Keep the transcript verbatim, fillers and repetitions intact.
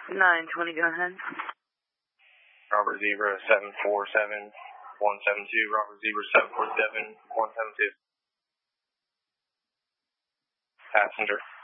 nine twenty, go ahead. Robert Zebra seven four seven one seven two, Robert Zebra seven four seven one seven two. Passenger.